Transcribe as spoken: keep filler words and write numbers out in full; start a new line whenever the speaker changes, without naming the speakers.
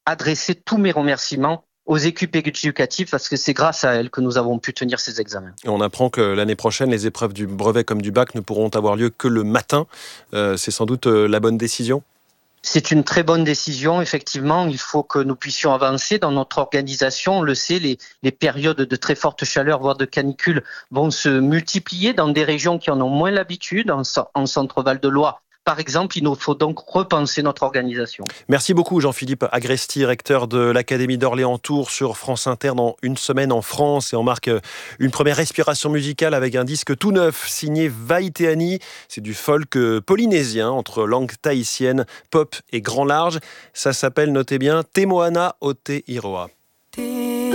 adresser tous mes remerciements aux équipes éducatives parce que c'est grâce à elles que nous avons pu tenir ces examens.
Et on apprend que l'année prochaine, les épreuves du brevet comme du bac ne pourront avoir lieu que le matin. Euh, c'est sans doute euh, la bonne décision ?
C'est une très bonne décision, effectivement. Il faut que nous puissions avancer dans notre organisation. On le sait, les, les périodes de très forte chaleur, voire de canicule, vont se multiplier dans des régions qui en ont moins l'habitude. En, en Centre-Val de Loire, par exemple, il nous faut donc repenser notre organisation.
Merci beaucoup Jean-Philippe Agresti, recteur de l'Académie d'Orléans-Tours sur France Inter dans Une semaine en France. Et on marque une première respiration musicale avec un disque tout neuf signé Vaiteani. C'est du folk polynésien entre langue tahitienne, pop et grand large. Ça s'appelle, notez bien, Te Moana o Te Iroa.